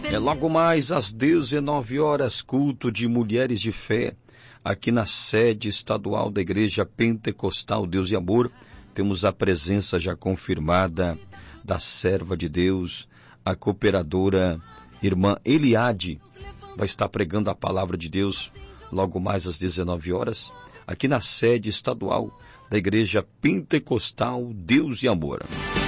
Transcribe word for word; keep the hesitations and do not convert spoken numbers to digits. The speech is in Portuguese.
É logo mais às dezenove horas, culto de mulheres de fé, aqui na sede estadual da Igreja Pentecostal Deus e Amor. Temos a presença já confirmada da serva de Deus, a cooperadora irmã Eliade, vai estar pregando a palavra de Deus logo mais às dezenove horas, aqui na sede estadual da Igreja Pentecostal Deus e Amor.